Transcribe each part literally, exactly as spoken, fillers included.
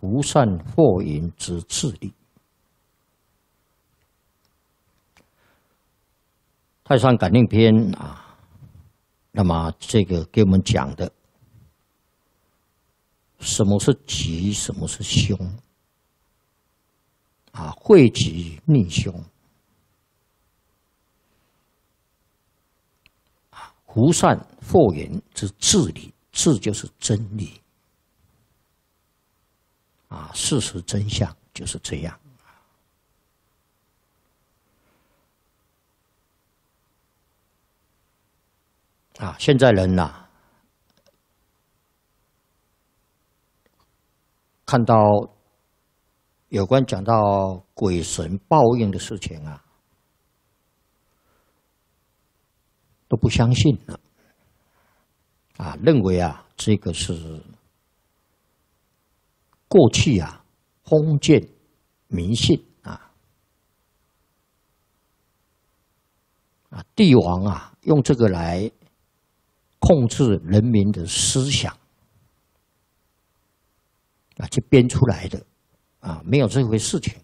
福善祸淫之治理。太上感应篇啊，那么这个给我们讲的，什么是吉，什么是凶啊？惠吉逆凶啊，福善祸淫之治理，治就是真理啊，事实真相就是这样。啊，现在人呐、啊，看到有关讲到鬼神报应的事情啊，都不相信了，啊，认为啊这个是过去啊封建迷信啊，啊帝王啊用这个来控制人民的思想啊，去编出来的啊，没有这回事情。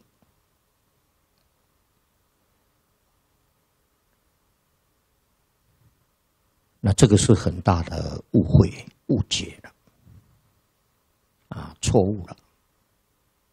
那这个是很大的误会、误解了，啊，错误了。